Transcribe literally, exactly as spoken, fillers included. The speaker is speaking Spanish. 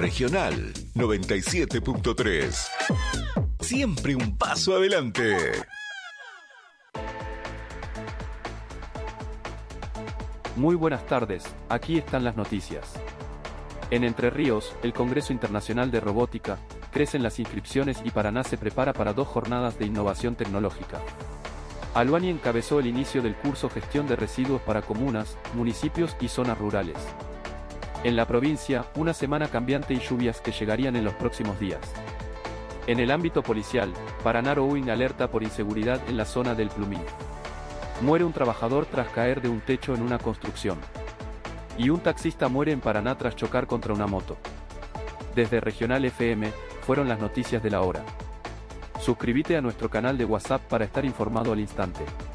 Regional noventa y siete punto tres. Siempre un paso adelante. Muy buenas tardes, aquí están las noticias. En Entre Ríos, el Congreso Internacional de Robótica, crecen las inscripciones y Paraná se prepara para dos jornadas de innovación tecnológica. Aluani encabezó el inicio del curso Gestión de Residuos para comunas, municipios y zonas rurales. En la provincia, una semana cambiante y lluvias que llegarían en los próximos días. En el ámbito policial, Paraná Uin alerta por inseguridad en la zona del Plumín. Muere un trabajador tras caer de un techo en una construcción. Y un taxista muere en Paraná tras chocar contra una moto. Desde Regional F M, fueron las noticias de la hora. Suscríbete a nuestro canal de WhatsApp para estar informado al instante.